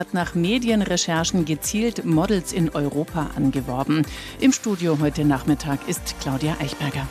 Hat nach Medienrecherchen gezielt Models in Europa angeworben. Im Studio heute Nachmittag ist Claudia Eichberger.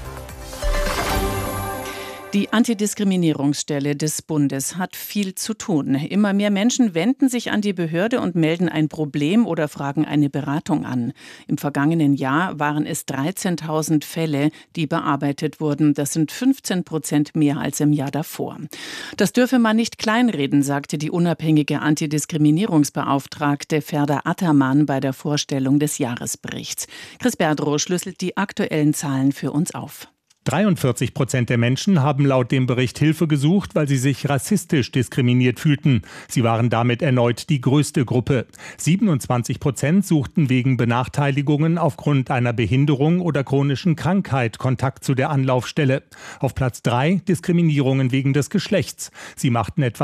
Die Antidiskriminierungsstelle des Bundes hat viel zu tun. Immer mehr Menschen wenden sich an die Behörde und melden ein Problem oder fragen eine Beratung an. Im vergangenen Jahr waren es 13.000 Fälle, die bearbeitet wurden. Das sind 15% mehr als im Jahr davor. Das dürfe man nicht kleinreden, sagte die unabhängige Antidiskriminierungsbeauftragte Ferda Ataman bei der Vorstellung des Jahresberichts. Chris Berdrow schlüsselt die aktuellen Zahlen für uns auf. 43% der Menschen haben laut dem Bericht Hilfe gesucht, weil sie sich rassistisch diskriminiert fühlten. Sie waren damit erneut die größte Gruppe. 27% suchten wegen Benachteiligungen aufgrund einer Behinderung oder chronischen Krankheit Kontakt zu der Anlaufstelle. Auf Platz 3 Diskriminierungen wegen des Geschlechts. Sie machten etwa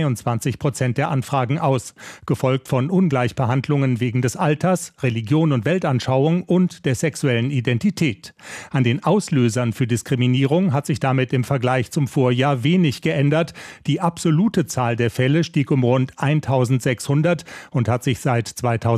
22% der Anfragen aus, gefolgt von Ungleichbehandlungen wegen des Alters, Religion und Weltanschauung und der sexuellen Identität. An den Auslösern für Diskriminierung hat sich damit im Vergleich zum Vorjahr wenig geändert. Die absolute Zahl der Fälle stieg um rund 1.600 und hat sich seit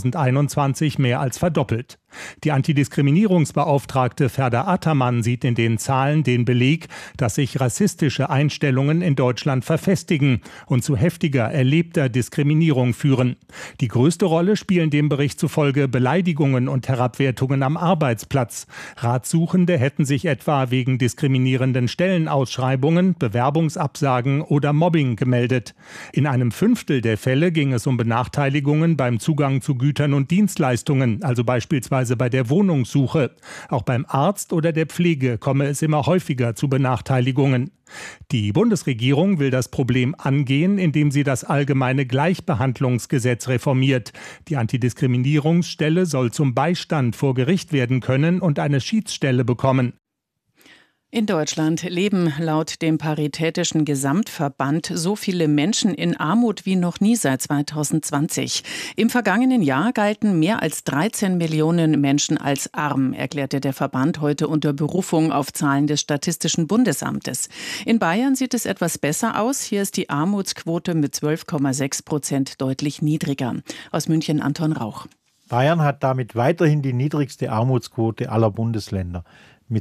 2021 mehr als verdoppelt. Die Antidiskriminierungsbeauftragte Ferda Ataman sieht in den Zahlen den Beleg, dass sich rassistische Einstellungen in Deutschland verfestigen und zu heftiger erlebter Diskriminierung führen. Die größte Rolle spielen dem Bericht zufolge Beleidigungen und Herabwertungen am Arbeitsplatz. Ratsuchende hätten sich etwa wegen diskriminierenden Stellenausschreibungen, Bewerbungsabsagen oder Mobbing gemeldet. In einem Fünftel der Fälle ging es um Benachteiligungen beim Zugang zu Gütern und Dienstleistungen, also beispielsweise bei der Wohnungssuche. Auch beim Arzt oder der Pflege komme es immer häufiger zu Benachteiligungen. Die Bundesregierung will das Problem angehen, indem sie das allgemeine Gleichbehandlungsgesetz reformiert. Die Antidiskriminierungsstelle soll zum Beistand vor Gericht werden können und eine Schiedsstelle bekommen. In Deutschland leben laut dem Paritätischen Gesamtverband so viele Menschen in Armut wie noch nie seit 2020. Im vergangenen Jahr galten mehr als 13 Millionen Menschen als arm, erklärte der Verband heute unter Berufung auf Zahlen des Statistischen Bundesamtes. In Bayern sieht es etwas besser aus. Hier ist die Armutsquote mit 12,6% deutlich niedriger. Aus München Anton Rauch. Bayern hat damit weiterhin die niedrigste Armutsquote aller Bundesländer. Mit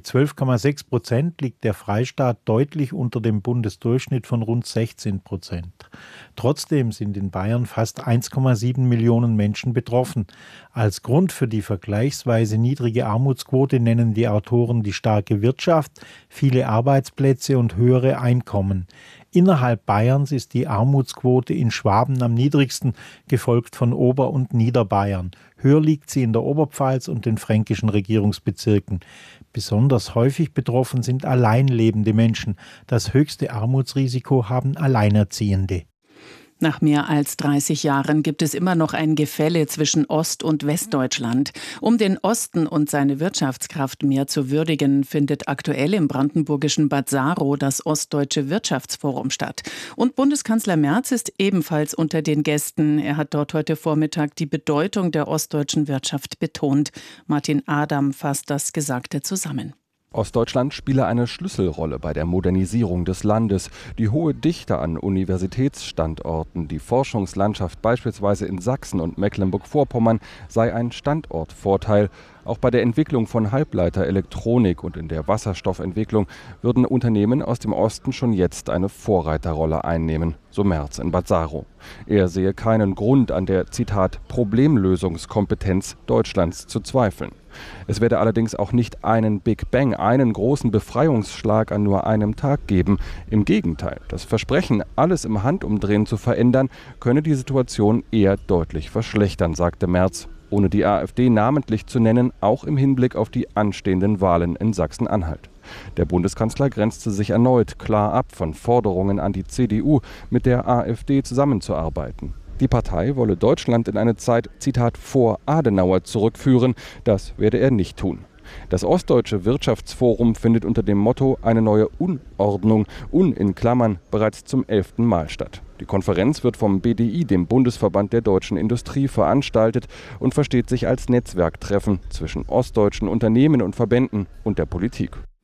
12,6% liegt der Freistaat deutlich unter dem Bundesdurchschnitt von rund 16%. Trotzdem sind in Bayern fast 1,7 Millionen Menschen betroffen. Als Grund für die vergleichsweise niedrige Armutsquote nennen die Autoren die starke Wirtschaft, viele Arbeitsplätze und höhere Einkommen. Innerhalb Bayerns ist die Armutsquote in Schwaben am niedrigsten, gefolgt von Ober- und Niederbayern. Höher liegt sie in der Oberpfalz und den fränkischen Regierungsbezirken. Besonders häufig betroffen sind alleinlebende Menschen. Das höchste Armutsrisiko haben Alleinerziehende. Nach mehr als 30 Jahren gibt es immer noch ein Gefälle zwischen Ost- und Westdeutschland. Um den Osten und seine Wirtschaftskraft mehr zu würdigen, findet aktuell im brandenburgischen Bad Saro das Ostdeutsche Wirtschaftsforum statt. Und Bundeskanzler Merz ist ebenfalls unter den Gästen. Er hat dort heute Vormittag die Bedeutung der ostdeutschen Wirtschaft betont. Martin Adam fasst das Gesagte zusammen. Ostdeutschland spiele eine Schlüsselrolle bei der Modernisierung des Landes. Die hohe Dichte an Universitätsstandorten, die Forschungslandschaft beispielsweise in Sachsen und Mecklenburg-Vorpommern sei ein Standortvorteil. Auch bei der Entwicklung von Halbleiterelektronik und in der Wasserstoffentwicklung würden Unternehmen aus dem Osten schon jetzt eine Vorreiterrolle einnehmen, so Merz in Bad Saro. Er sehe keinen Grund an der, Zitat, Problemlösungskompetenz Deutschlands zu zweifeln. Es werde allerdings auch nicht einen Big Bang, einen großen Befreiungsschlag an nur einem Tag geben. Im Gegenteil, das Versprechen, alles im Handumdrehen zu verändern, könne die Situation eher deutlich verschlechtern, sagte Merz, ohne die AfD namentlich zu nennen, auch im Hinblick auf die anstehenden Wahlen in Sachsen-Anhalt. Der Bundeskanzler grenzte sich erneut klar ab von Forderungen an die CDU, mit der AfD zusammenzuarbeiten. Die Partei wolle Deutschland in eine Zeit, Zitat, vor Adenauer zurückführen. Das werde er nicht tun. Das Ostdeutsche Wirtschaftsforum findet unter dem Motto eine neue Unordnung, in Klammern, bereits zum 11. Mal statt. Die Konferenz wird vom BDI, dem Bundesverband der deutschen Industrie, veranstaltet und versteht sich als Netzwerktreffen zwischen ostdeutschen Unternehmen und Verbänden und der Politik.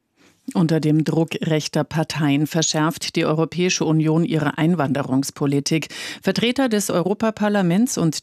Unter dem Druck rechter Parteien verschärft die Europäische Union ihre Einwanderungspolitik. Vertreter des Europaparlaments und